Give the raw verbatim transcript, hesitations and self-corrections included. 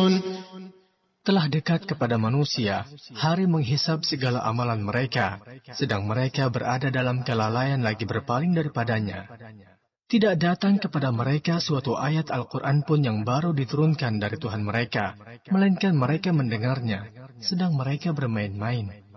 Telah dekat kepada manusia hari menghisab segala amalan mereka, sedang mereka berada dalam kelalaian lagi berpaling daripadanya. Tidak datang kepada mereka suatu ayat Al-Quran pun yang baru diturunkan dari Tuhan mereka, melainkan mereka mendengarnya, sedang mereka bermain-main.